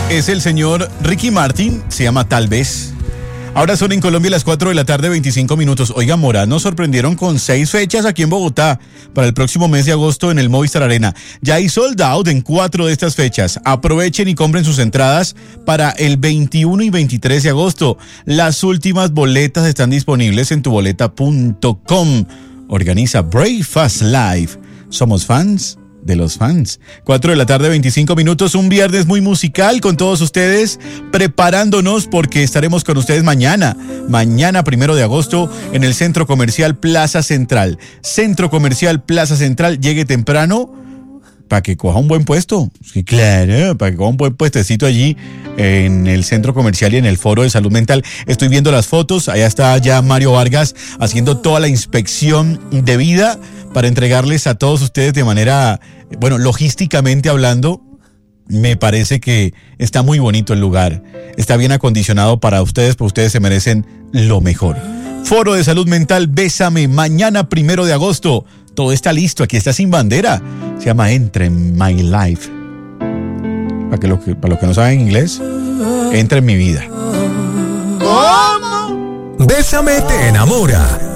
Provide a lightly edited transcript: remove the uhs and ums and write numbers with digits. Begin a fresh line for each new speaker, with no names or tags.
Es el señor Ricky Martin, se llama Tal Vez. Ahora son en Colombia las 4 de la tarde, 25 minutos. Oiga, Morán, nos sorprendieron con 6 fechas aquí en Bogotá para el próximo mes de agosto en el Movistar Arena. Ya hay sold out en 4 de estas fechas. Aprovechen y compren sus entradas para el 21 y 23 de agosto. Las últimas boletas están disponibles en tuboleta.com. Organiza Brave Fast Live. Somos fans de los fans. 4 de la tarde, 25 minutos, un viernes muy musical con todos ustedes, preparándonos porque estaremos con ustedes mañana 1 de agosto, en el Centro Comercial Plaza Central. Centro Comercial Plaza Central, llegue temprano para que coja un buen puesto. Sí, claro, para que coja un buen puestecito allí en el Centro Comercial y en el Foro de Salud Mental. Estoy viendo las fotos, allá está ya Mario Vargas haciendo toda la inspección debida para entregarles a todos ustedes de manera, logísticamente hablando. Me parece que está muy bonito el lugar, está bien acondicionado para ustedes, porque ustedes se merecen lo mejor. Foro de Salud Mental, Bésame, mañana 1 de agosto. Todo está listo, aquí está Sin Bandera. Se llama Enter in My Life. Para los que no saben inglés, entra en mi vida.
¿Cómo? Bésame te enamora.